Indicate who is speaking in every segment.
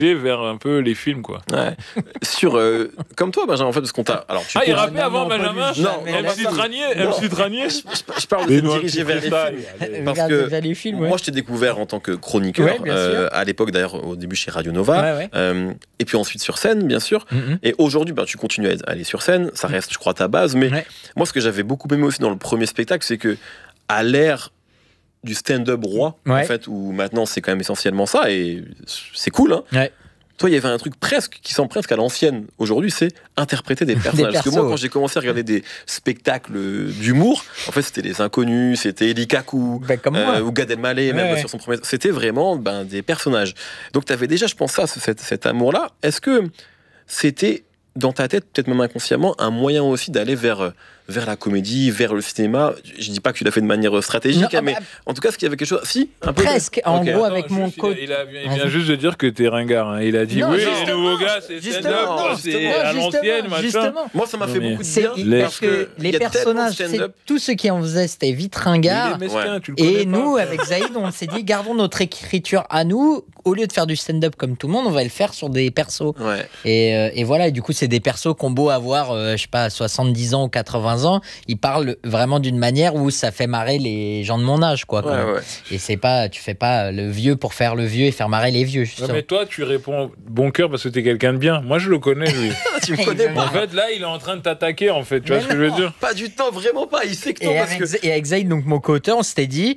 Speaker 1: vers un peu les films, quoi.
Speaker 2: Ouais. Comme toi, Benjamin, en fait, parce qu'on t'a. Alors,
Speaker 1: il rappait avant, Benjamin.
Speaker 2: Non,
Speaker 1: MC Tranier.
Speaker 2: Je parle de se diriger vers les films. Parce que
Speaker 3: les films,
Speaker 2: moi, je t'ai découvert en tant que chroniqueur, à l'époque d'ailleurs, au début chez Radio Nova, et puis ensuite sur scène, bien sûr. Et aujourd'hui, tu continues à aller sur scène, ça reste, je crois, ta base. Mais moi, ce que j'avais beaucoup aimé aussi dans le premier spectacle, c'est que à l'ère du stand-up roi, en fait, où maintenant c'est quand même essentiellement ça, et c'est cool, hein. Toi, il y avait un truc qui semble presque à l'ancienne. Aujourd'hui, c'est interpréter des personnages. Parce que moi, quand j'ai commencé à regarder des spectacles d'humour, en fait, c'était Les Inconnus, c'était Eli Kaku, ou Gad Elmaleh, même sur son premier. C'était vraiment des personnages. Donc, tu avais déjà, je pense, cet amour-là. Est-ce que c'était dans ta tête, peut-être même inconsciemment, un moyen aussi d'aller vers la comédie, vers le cinéma? Je dis pas que tu l'as fait de manière stratégique, mais en tout cas, est-ce qu'il y avait quelque chose? Si, un peu.
Speaker 3: Presque, en gros, avec mon coach.
Speaker 1: Il vient juste de dire que t'es ringard. Hein. Il a dit les nouveaux gars, c'est stand-up, c'est à l'ancienne, machin.
Speaker 2: Moi, ça m'a fait beaucoup de bien.
Speaker 3: Parce que les personnages, tous ceux qui en faisaient, c'était vite ringard. Et nous, avec Zaïd, on s'est dit, gardons notre écriture à nous. Au lieu de faire du stand-up comme tout le monde, on va le faire sur des persos. Et voilà, et du coup, c'est des persos qu'on beau avoir, je sais pas, 70 ans ou 80 ans, ils parlent vraiment d'une manière où ça fait marrer les gens de mon âge, quoi. Et c'est pas, tu fais pas le vieux pour faire le vieux et faire marrer les vieux.
Speaker 1: Mais toi, tu réponds bon cœur parce que t'es quelqu'un de bien. Moi, je le connais, lui.
Speaker 2: Tu me connais pas.
Speaker 1: En fait, là, il est en train de t'attaquer, en fait. Tu vois ce que je veux dire?
Speaker 2: Pas du temps, vraiment pas. Il sait que non,
Speaker 3: et avec Zaïd, donc mon co-auteur, on s'était dit.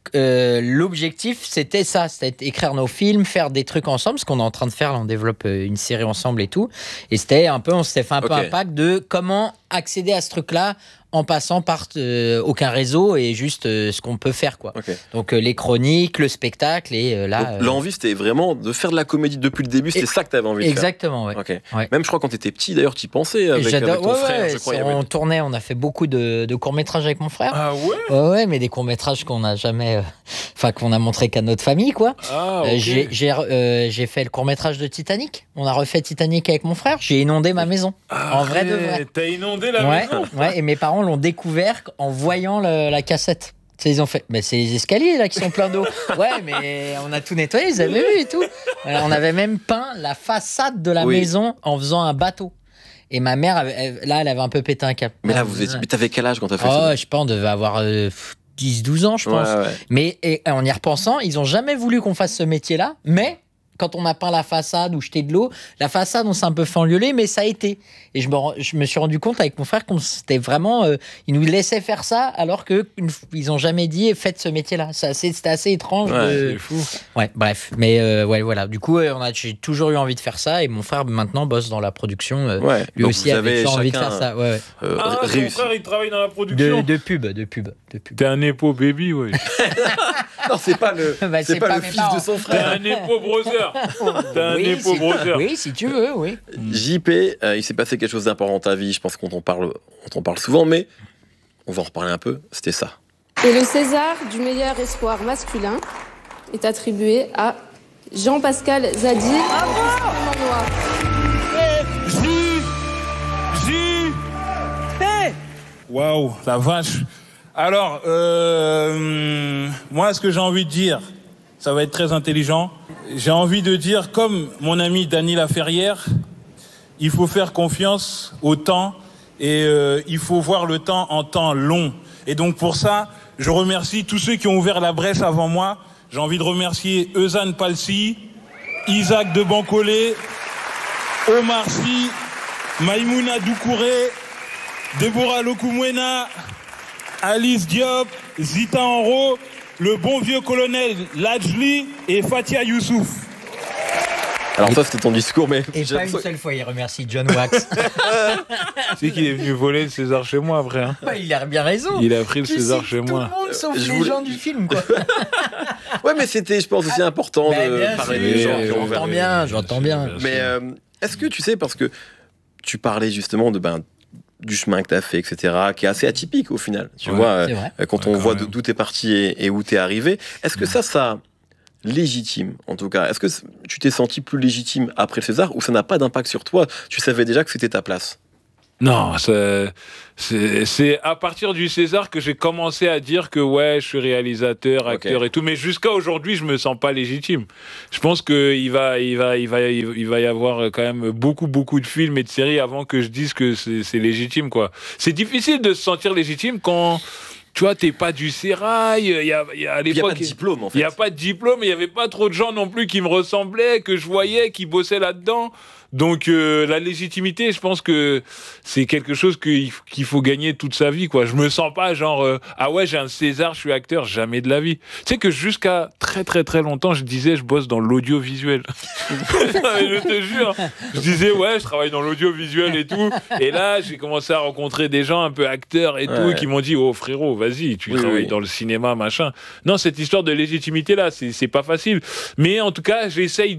Speaker 3: L'objectif c'était ça, c'était écrire nos films, faire des trucs ensemble, ce qu'on est en train de faire, là, on développe une série ensemble et tout, et c'était un peu, on s'était fait un peu un pack de comment accéder à ce truc là en passant par aucun réseau et juste ce qu'on peut faire, quoi. Donc les chroniques, le spectacle et là.
Speaker 2: Donc, l'envie c'était vraiment de faire de la comédie depuis le début, c'était ça que tu avais envie de faire.
Speaker 3: Exactement,
Speaker 2: Même je crois quand tu étais petit d'ailleurs, tu y pensais avec ton frère, je crois.
Speaker 3: On tournait, on a fait beaucoup de courts-métrages avec mon frère.
Speaker 1: Ah ouais?
Speaker 3: Ouais, mais des courts-métrages qu'on n'a jamais. Enfin, qu'on a montré qu'à notre famille, quoi. J'ai fait le court-métrage de Titanic. On a refait Titanic avec mon frère. J'ai inondé ma maison. En vrai de vrai.
Speaker 1: T'as inondé la maison?
Speaker 3: Ouais, et mes parents l'ont découvert en voyant la cassette. Ils ont fait, mais c'est les escaliers là qui sont pleins d'eau. Ouais, mais on a tout nettoyé, ils avaient vu et tout. On avait même peint la façade de la maison en faisant un bateau. Et ma mère, elle avait un peu pété un câble.
Speaker 2: Mais là, mais t'avais quel âge quand t'as fait ça?
Speaker 3: Je sais pas, on devait avoir 10-12 ans, je pense. Mais en y repensant, ils ont jamais voulu qu'on fasse ce métier-là, mais quand on a peint la façade ou jeté de l'eau, la façade, on s'est un peu fait engueuler, mais ça a été. Et je me suis rendu compte avec mon frère qu'on c'était vraiment... ils nous laissaient faire ça, alors qu'ils n'ont jamais dit « faites ce métier-là ». C'était assez étrange.
Speaker 1: C'est fou.
Speaker 3: Ouais, bref. Mais voilà. Du coup, j'ai toujours eu envie de faire ça, et mon frère, maintenant, bosse dans la production. Lui aussi avait envie de faire ça.
Speaker 1: Ton frère, il travaille dans la production
Speaker 3: de pub.
Speaker 1: T'es un épo baby, ouais.
Speaker 2: Non, c'est pas le fils de son frère.
Speaker 1: T'es un épo brother. T'es un épo brother.
Speaker 3: Oui, si tu veux, oui.
Speaker 2: JP, il s'est passé quelque chose d'important dans ta vie, je pense qu'on t'en parle souvent, mais on va en reparler un peu, c'était ça.
Speaker 4: Et le César du meilleur espoir masculin est attribué à Jean-Pascal Zadi.
Speaker 1: Waouh, la vache. Alors, moi, ce que j'ai envie de dire, ça va être très intelligent. J'ai envie de dire, comme mon ami Dany Laferrière, il faut faire confiance au temps et il faut voir le temps en temps long. Et donc pour ça, je remercie tous ceux qui ont ouvert la brèche avant moi. J'ai envie de remercier Eusanne Palsy, Isaac de Bancolé, Omar Sy, Maïmouna Doucouré, Deborah Lokumwena, Alice Diop, Zita Enro, le bon vieux colonel Lajli et Fatia Youssouf.
Speaker 2: Alors ça, c'était ton discours, mais...
Speaker 3: Et pas une seule fois, il remercie John Wax.
Speaker 1: C'est qu'il est venu voler le César chez moi, après. Hein.
Speaker 3: Il a bien raison.
Speaker 1: Il a pris le César chez moi.
Speaker 3: Tout le monde, sauf les gens du film, quoi.
Speaker 2: Ouais, mais c'était, je pense, aussi important de parler des gens qui ont ouvert.
Speaker 3: J'entends bien.
Speaker 2: Mais est-ce que tu sais, parce que tu parlais justement du chemin que tu as fait, etc., qui est assez atypique au final. Tu vois, quand on voit d'où t'es parti et où t'es arrivé, est-ce que ça légitime, en tout cas, est-ce que tu t'es senti plus légitime après le César ou ça n'a pas d'impact sur toi? Tu savais déjà que c'était ta place?
Speaker 1: Non, c'est à partir du César que j'ai commencé à dire que ouais, je suis réalisateur, acteur et tout, mais jusqu'à aujourd'hui, je me sens pas légitime. Je pense que il va y avoir quand même beaucoup de films et de séries avant que je dise que c'est légitime, quoi. C'est difficile de se sentir légitime quand tu vois, t'es pas du sérail. À l'époque, il n'y a pas de
Speaker 2: diplôme, en fait.
Speaker 1: Il n'y a pas de diplôme, il n'y avait pas trop de gens non plus qui me ressemblaient, que je voyais, qui bossaient là-dedans. Donc la légitimité, je pense que c'est quelque chose qu'il faut gagner toute sa vie, quoi. Je me sens pas genre ah ouais, j'ai un César, je suis acteur, jamais de la vie. Tu sais que jusqu'à très longtemps, je disais je bosse dans l'audiovisuel. Je te jure, je disais ouais, je travaille dans l'audiovisuel et tout. Et là, j'ai commencé à rencontrer des gens un peu acteurs et tout qui m'ont dit oh frérot, vas-y, tu travailles dans le cinéma, machin. Non, cette histoire de légitimité là, c'est pas facile. Mais en tout cas, j'essaye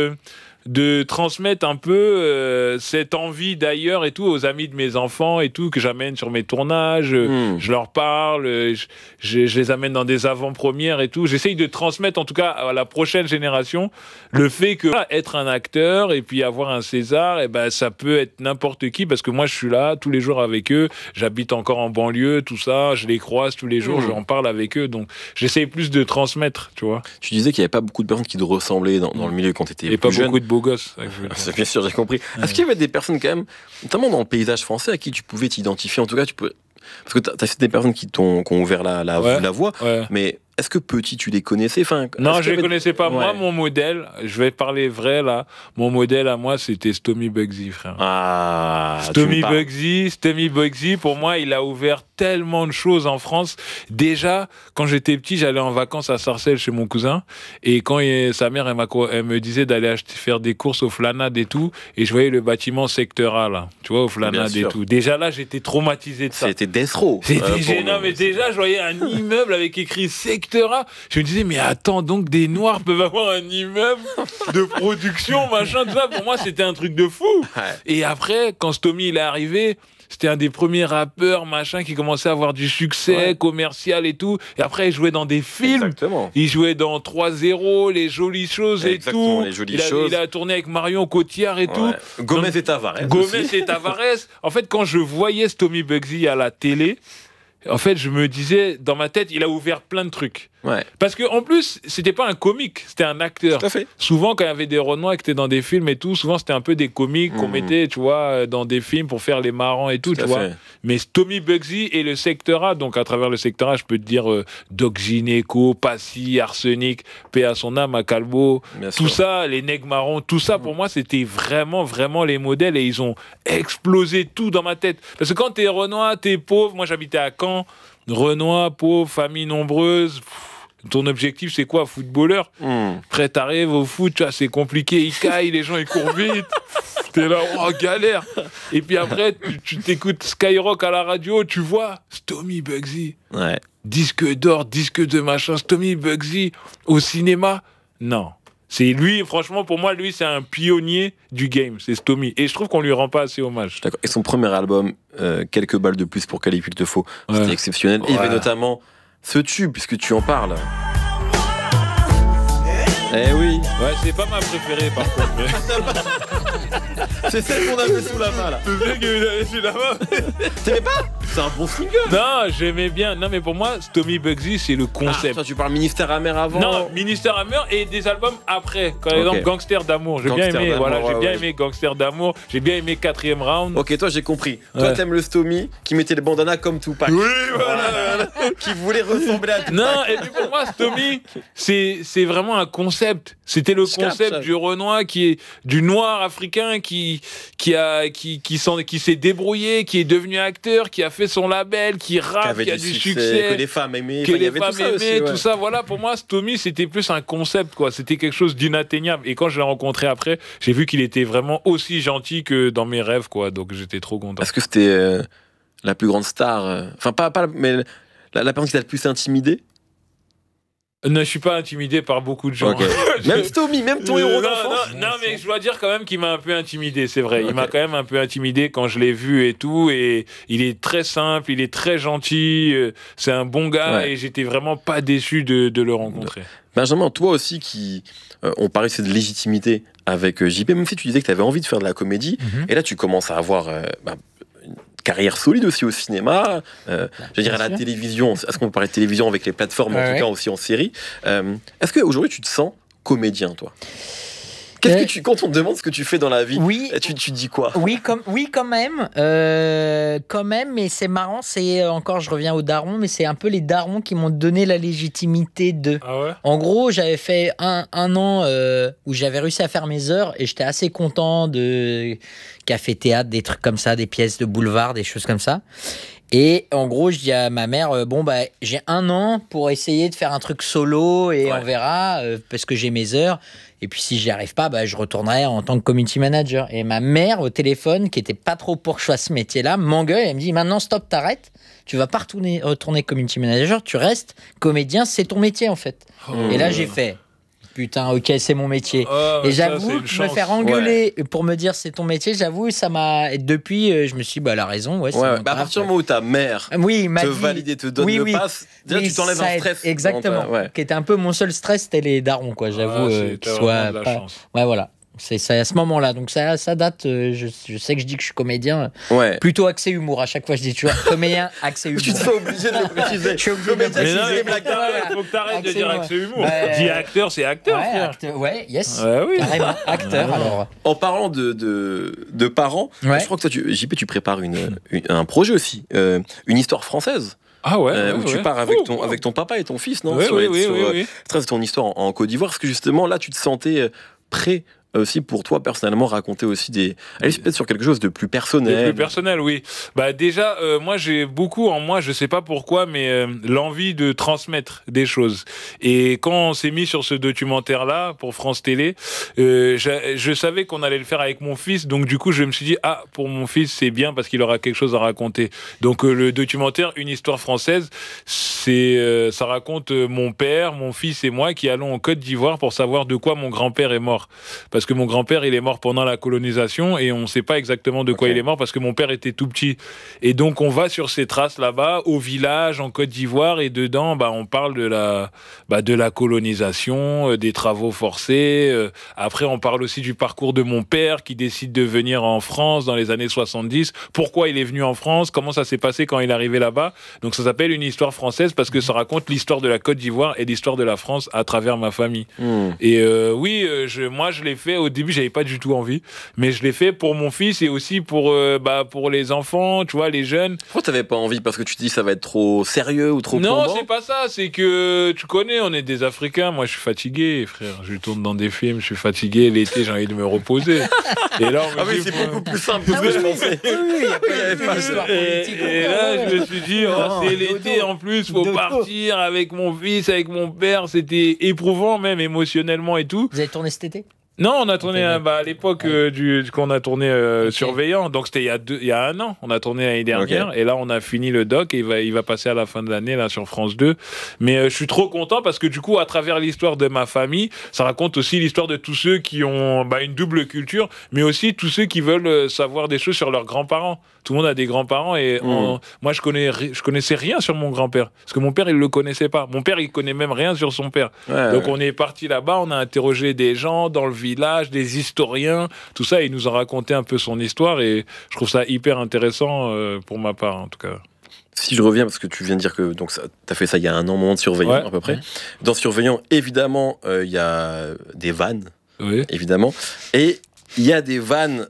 Speaker 1: de transmettre un peu cette envie d'ailleurs et tout aux amis de mes enfants et tout que j'amène sur mes tournages, je leur parle, je les amène dans des avant-premières et tout. J'essaye de transmettre en tout cas à la prochaine génération le fait que être un acteur et puis avoir un César, et ben ça peut être n'importe qui parce que moi je suis là tous les jours avec eux, j'habite encore en banlieue, tout ça, je les croise tous les jours, j'en parle avec eux, donc j'essaye plus de transmettre, tu vois.
Speaker 2: Tu disais qu'il n'y avait pas beaucoup de personnes qui te ressemblaient dans le milieu quand tu étais plus jeune.
Speaker 1: Beaucoup de beaux gosses.
Speaker 2: C'est bien sûr, j'ai compris. Est-ce qu'il y avait des personnes quand même, notamment dans le paysage français, à qui tu pouvais t'identifier? En tout cas, parce que t'as fait des personnes qui ont ouvert la voie, mais est-ce que petit tu les connaissais?
Speaker 1: Non, je les connaissais pas. Moi, mon modèle, je vais parler vrai là. Mon modèle à moi, c'était Stomy Bugsy, frère. Stomy Bugsy, pour moi, il a ouvert tellement de choses en France. Déjà, quand j'étais petit, j'allais en vacances à Sarcelles chez mon cousin, et quand sa mère, elle me disait d'aller faire des courses au Flanade et tout, et je voyais le bâtiment Secteur A là, tu vois, au Flanade et tout. Déjà là, j'étais traumatisé de ça.
Speaker 2: C'était Death Row.
Speaker 1: Non, mais déjà, je voyais un immeuble avec écrit Secteur A. Je me disais, mais attends, donc des Noirs peuvent avoir un immeuble de production, machin, tout ça. Pour moi, c'était un truc de fou. Ouais. Et après, quand Stomy il est arrivé, c'était un des premiers rappeurs, machin, qui commençait à avoir du succès commercial et tout. Et après, il jouait dans des films. Exactement. Il jouait dans 3-0, Les Jolies Choses et tout. Il a tourné avec Marion Cotillard et tout.
Speaker 2: Gomez et Tavares.
Speaker 1: En fait, quand je voyais Stomy Bugsy à la télé, en fait, je me disais, dans ma tête, il a ouvert plein de trucs. Ouais. Parce qu'en plus, c'était pas un comique, c'était un acteur.
Speaker 2: Tout à fait.
Speaker 1: Souvent, quand il y avait des Renois qui étaient dans des films et tout, souvent c'était un peu des comiques qu'on mettait, tu vois, dans des films pour faire les marrants et tout, tu vois. Mais Stomy Bugsy et le Secteur A, donc à travers le Secteur A, je peux te dire Doc Gynéco, Passy, Arsenic, paix à son âme, à Calbo, tout ça, les nègres marrons, tout ça, pour moi, c'était vraiment les modèles et ils ont explosé tout dans ma tête. Parce que quand t'es Renois, t'es pauvre, moi j'habitais à Caen, Renois, pauvre, famille nombreuse. Ton objectif, c'est quoi? Footballeur. Après, t'arrives au foot, tu vois, c'est compliqué, ils caillent, les gens, ils courent vite. T'es là, oh, galère. Et puis après, tu t'écoutes Skyrock à la radio, tu vois, Stomy Bugsy.
Speaker 2: Ouais.
Speaker 1: Disque d'or, disque de machin, Stomy Bugsy. Au cinéma, non. C'est lui, franchement, pour moi, lui, c'est un pionnier du game, c'est Stomy. Et je trouve qu'on lui rend pas assez hommage.
Speaker 2: D'accord. Et son premier album, Quelques balles de plus pour Calicule te faut, c'était exceptionnel. Et il y avait notamment ce tube, puisque tu en parles. Eh oui.
Speaker 1: Ouais, c'est pas ma préférée par contre. Mais...
Speaker 2: c'est celle qu'on avait sous la main là.
Speaker 1: C'est celle que vous avez sous la main.
Speaker 2: T'aimais pas? C'est un bon single.
Speaker 1: Non, j'aimais bien. Non, mais pour moi, Stomy Bugsy, c'est le concept.
Speaker 2: Toi, tu parles Ministère Amer avant?
Speaker 1: Non, Ministère Amer et des albums après. Par exemple, Gangster d'amour. J'ai bien aimé. Voilà, j'ai bien aimé Gangster d'amour. J'ai bien aimé 4e round.
Speaker 2: Ok, toi, j'ai compris. Toi, t'aimes le Stomy qui mettait le bandana comme Tupac.
Speaker 1: Oui, voilà.
Speaker 2: Qui voulait ressembler à Tupac.
Speaker 1: Non, et puis pour moi, Stomy, c'est vraiment un concept. C'était le concept du Renoir qui est du noir africain qui s'est débrouillé, qui est devenu acteur, qui a fait son label, qui rappe, qui a du succès,
Speaker 2: que les femmes aimaient,
Speaker 1: que les femmes aimaient, tout ça. Voilà, pour moi, Stomy, c'était plus un concept, quoi. C'était quelque chose d'inatteignable. Et quand je l'ai rencontré après, j'ai vu qu'il était vraiment aussi gentil que dans mes rêves, quoi. Donc j'étais trop content.
Speaker 2: Est-ce que c'était la plus grande star, enfin pas mais la personne qui t'a le plus intimidé?
Speaker 1: Non, je suis pas intimidé par beaucoup de gens.
Speaker 2: Okay. Même Stomy, même ton héros d'enfance.
Speaker 1: Non, mais je dois dire quand même qu'il m'a un peu intimidé, c'est vrai. Il m'a quand même un peu intimidé quand je l'ai vu et tout. Et il est très simple, il est très gentil. C'est un bon gars et j'étais vraiment pas déçu de le rencontrer.
Speaker 2: Benjamin, toi aussi qui... on parlait de légitimité avec JP, même si tu disais que tu avais envie de faire de la comédie. Et là, tu commences à avoir carrière solide aussi au cinéma, à la télévision. Est-ce qu'on peut parler de télévision avec les plateformes, en tout cas aussi en série. Est-ce qu'aujourd'hui tu te sens comédien, toi ? Quand on te demande ce que tu fais dans la vie, tu dis quoi ?
Speaker 3: Oui, quand même, mais c'est marrant, je reviens aux darons, mais c'est un peu les darons qui m'ont donné la légitimité de.
Speaker 1: Ah ouais ?
Speaker 3: En gros, j'avais fait un an où j'avais réussi à faire mes heures et j'étais assez content de café-théâtre, des trucs comme ça, des pièces de boulevard, des choses comme ça. Et en gros, je dis à ma mère, j'ai 1 an pour essayer de faire un truc solo et on verra, parce que j'ai mes heures. Et puis si j'y arrive pas, je retournerai en tant que community manager. Et ma mère, au téléphone, qui était pas trop pour que je fasse ce métier-là, m'engueule et elle me dit, maintenant stop, t'arrêtes. Tu vas pas retourner community manager, tu restes comédien, c'est ton métier en fait. Et là, j'ai fait... Putain, ok, c'est mon métier. Et j'avoue, me faire engueuler pour me dire c'est ton métier, j'avoue, ça m'a. Et depuis, je me suis dit, elle a raison.
Speaker 2: À partir du moment où ta mère te valide, te donne le pass, déjà tu t'enlèves un stress.
Speaker 3: Exactement. Qui était un peu mon seul stress, c'était les darons, quoi. J'avoue, qu'ils soient pas. Ouais, voilà. C'est à ce moment-là. Donc ça date. Je sais que je dis que je suis comédien. Plutôt axé humour. À chaque fois, je dis toujours comédien, axé humour.
Speaker 2: Tu te sens obligé de le préciser.
Speaker 3: Je suis obligé de le préciser.
Speaker 1: Il faut que t'arrêtes de dire axé humour. Dis acteur, c'est acteur, frère.
Speaker 3: Carrément. Acteur, alors.
Speaker 2: En parlant de parents, je crois que toi, JP, tu prépares un projet aussi. Une histoire française.
Speaker 1: Ah ouais,
Speaker 2: où tu pars avec ton papa et ton fils, non ?
Speaker 1: Oui.
Speaker 2: Très ton histoire en Côte d'Ivoire. Parce que justement, là, tu te sentais prêt aussi pour toi personnellement raconter aussi aller peut-être sur quelque chose de plus personnel.
Speaker 1: De plus personnel, oui. Déjà, moi j'ai beaucoup en moi, je sais pas pourquoi, mais l'envie de transmettre des choses. Et quand on s'est mis sur ce documentaire-là pour France Télé, je savais qu'on allait le faire avec mon fils, donc du coup je me suis dit pour mon fils c'est bien parce qu'il aura quelque chose à raconter. Donc le documentaire Une histoire française, ça raconte mon père, mon fils et moi qui allons en Côte d'Ivoire pour savoir de quoi mon grand-père est mort. Parce que mon grand-père, il est mort pendant la colonisation et on ne sait pas exactement de quoi il est mort parce que mon père était tout petit. Et donc, on va sur ces traces là-bas, au village, en Côte d'Ivoire, et dedans, on parle de la colonisation, des travaux forcés. Après, on parle aussi du parcours de mon père qui décide de venir en France dans les années 70. Pourquoi il est venu en France ? Comment ça s'est passé quand il est arrivé là-bas ? Donc, ça s'appelle Une histoire française parce que ça raconte l'histoire de la Côte d'Ivoire et l'histoire de la France à travers ma famille. Et moi, je l'ai fait. Au début, j'avais pas du tout envie, mais je l'ai fait pour mon fils et aussi pour les enfants, tu vois, les jeunes.
Speaker 2: Pourquoi t'avais pas envie ? Parce que tu te dis ça va être trop sérieux ou trop
Speaker 1: Non,
Speaker 2: plombant ?
Speaker 1: c'est pas ça. C'est que tu connais, on est des Africains. Moi, je suis fatigué, frère. Je tourne dans des films, je suis fatigué. L'été, j'ai envie de me reposer. Et là,
Speaker 2: c'est beaucoup plus simple que ce que je pensais.
Speaker 3: Il y avait pas d'histoire politique.
Speaker 1: Et là, je me suis dit, c'est l'été en plus, faut partir avec mon fils, avec mon père. C'était éprouvant, même émotionnellement et tout.
Speaker 3: Vous avez tourné cet été ?
Speaker 1: Non, on a tourné à l'époque qu'on a tourné Surveillant, donc c'était il y a 1 an. On a tourné l'année dernière et là on a fini le doc et il va passer à la fin de l'année là sur France 2. Mais je suis trop content parce que du coup à travers l'histoire de ma famille, ça raconte aussi l'histoire de tous ceux qui ont une double culture, mais aussi tous ceux qui veulent savoir des choses sur leurs grands-parents. Tout le monde a des grands-parents et moi je connaissais rien sur mon grand-père parce que mon père il le connaissait pas. Mon père il connaît même rien sur son père. Donc on est parti là-bas, on a interrogé des gens dans le village, des historiens, tout ça, il nous a raconté un peu son histoire et je trouve ça hyper intéressant pour ma part en tout cas.
Speaker 2: Si je reviens, parce que tu viens de dire que tu as fait ça il y a 1 an, moment de Surveillant à peu près. Dans Surveillant, évidemment, il y a des vannes, évidemment, et il y a des vannes...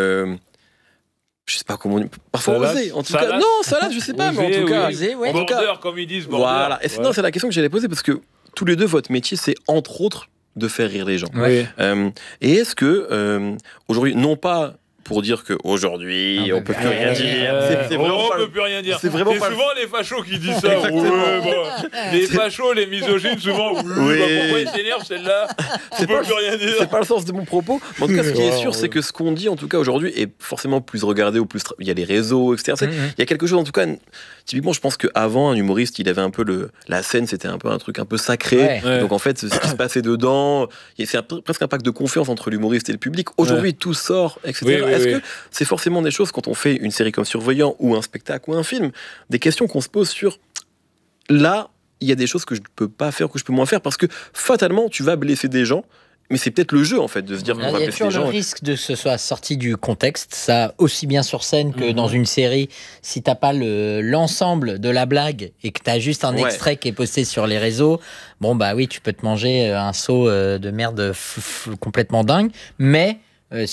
Speaker 2: je sais pas comment parfois osé en tout cas salade je sais pas mais en tout cas
Speaker 1: border comme ils disent border.
Speaker 2: Voilà et c'est la question que j'allais poser parce que tous les deux votre métier c'est entre autres de faire rire les gens et est-ce que aujourd'hui non pas pour dire qu'aujourd'hui, on peut plus rien dire.
Speaker 1: On peut plus rien dire. C'est souvent les fachos qui disent ça. Les fachos, les misogynes, souvent. Pourquoi ils s'énervent celle-là ? On peut plus rien dire.
Speaker 2: C'est pas le sens de mon propos. Mais en tout cas, ce qui est sûr, c'est que ce qu'on dit, en tout cas aujourd'hui, est forcément plus regardé ou plus. Il y a les réseaux, etc. Il y a quelque chose, en tout cas. Typiquement, je pense qu'avant, un humoriste, il avait un peu la scène, c'était un peu un truc un peu sacré. Donc en fait, ce qui se passait dedans, c'est presque un pacte de confiance entre l'humoriste et le public. Aujourd'hui, tout sort, etc. Est-ce que c'est forcément des choses, quand on fait une série comme Surveillant ou un spectacle ou un film, des questions qu'on se pose sur là, il y a des choses que je ne peux pas faire, que je peux moins faire, parce que fatalement, tu vas blesser des gens Mais c'est peut-être le jeu, en fait, de se dire qu'on va blesser les gens.
Speaker 3: Il y a toujours le risque de ce soit sorti du contexte, ça aussi bien sur scène que dans une série. Si t'as pas l'ensemble de la blague et que t'as juste un extrait qui est posté sur les réseaux, bon bah oui, tu peux te manger un seau de merde complètement dingue, mais